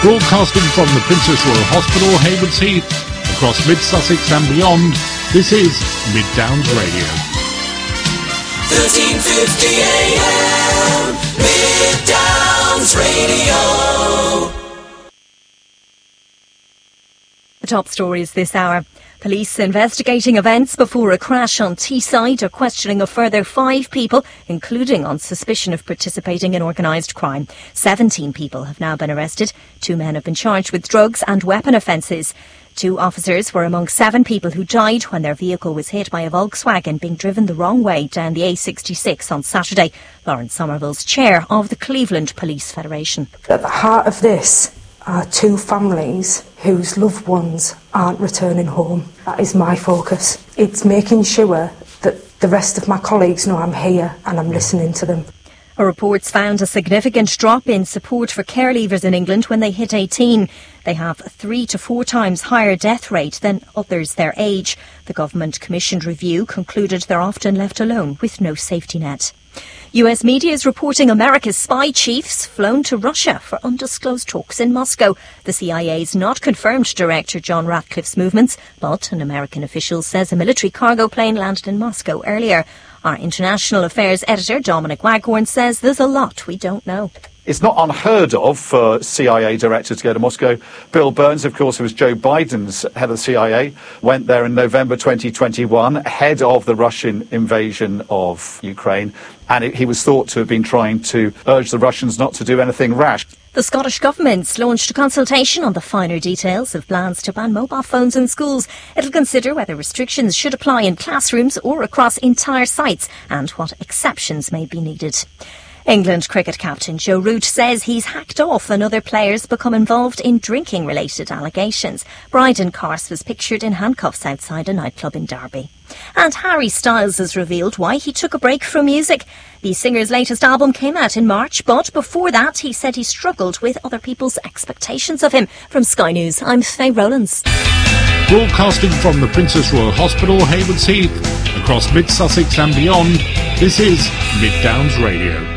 Broadcasting from the Princess Royal Hospital, Haywards Heath, across Mid-Sussex and beyond, this is Mid Downs Radio. 1350 AM, Mid Downs Radio. The top stories this hour. Police investigating events before a crash on Teesside are questioning a further 5 people, including on suspicion of participating in organised crime. 17 people have now been arrested. 2 men have been charged with drugs and weapon offences. 2 officers were among 7 people who died when their vehicle was hit by a Volkswagen being driven the wrong way down the A66 on Saturday. Lauren Somerville's chair of the Cleveland Police Federation. At the heart of this are 2 families whose loved ones aren't returning home. That is my focus. It's making sure that the rest of my colleagues know I'm here and I'm listening to them. A report's found a significant drop in support for care leavers in England when they hit 18. They have 3 to 4 times higher death rate than others their age. The government-commissioned review concluded they're often left alone with no safety net. US media is reporting America's spy chiefs flown to Russia for undisclosed talks in Moscow. The CIA's not confirmed Director John Ratcliffe's movements, but an American official says a military cargo plane landed in Moscow earlier. Our international affairs editor Dominic Waghorn says there's a lot we don't know. It's not unheard of for CIA director to go to Moscow. Bill Burns, of course, who was Joe Biden's head of the CIA, went there in November 2021, ahead of the Russian invasion of Ukraine. And he was thought to have been trying to urge the Russians not to do anything rash. The Scottish Government's launched a consultation on the finer details of plans to ban mobile phones in schools. It'll consider whether restrictions should apply in classrooms or across entire sites and what exceptions may be needed. England cricket captain Joe Root says he's hacked off and other players become involved in drinking-related allegations. Bryden Carse was pictured in handcuffs outside a nightclub in Derby. And Harry Styles has revealed why he took a break from music. The singer's latest album came out in March, but before that he said he struggled with other people's expectations of him. From Sky News, I'm Faye Rowlands. Broadcasting from the Princess Royal Hospital, Haywards Heath, across Mid-Sussex and beyond, this is Mid Downs Radio.